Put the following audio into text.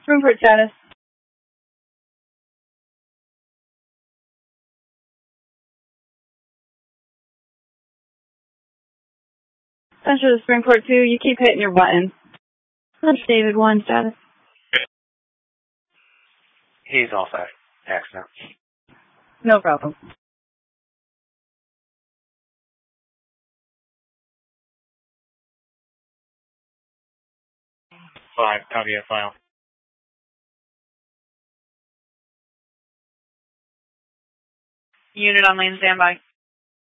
Springport status. Central to Springport 2, you keep hitting your buttons. That's David 1 status. He's off that accident. No problem. 5, copy that file. Unit on lane standby.